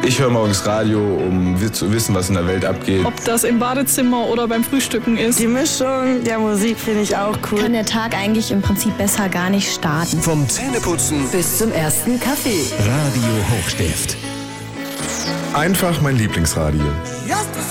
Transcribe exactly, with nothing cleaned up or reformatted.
Ich höre morgens Radio, um zu wissen, was in der Welt abgeht. Ob das im Badezimmer oder beim Frühstücken ist. Die Mischung der Musik finde ich auch cool. Kann der Tag eigentlich im Prinzip besser gar nicht starten. Vom Zähneputzen bis zum ersten Kaffee. Radio Hochstift. Einfach mein Lieblingsradio.